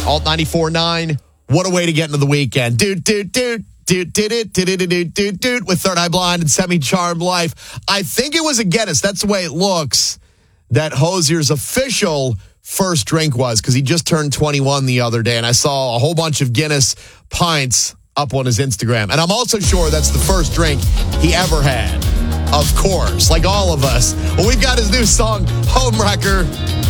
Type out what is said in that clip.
Alt 94.9. What a way to get into the weekend. Dude. With Third Eye Blind and Semi-Charmed Life. I think it was a Guinness. That's the way it looks that Hosier's official first drink was, because he just turned 21 the other day, and I saw a whole bunch of Guinness pints up on his Instagram. And I'm also sure that's the first drink he ever had. Of course, like all of us. Well, we've got his new song, Homewrecker.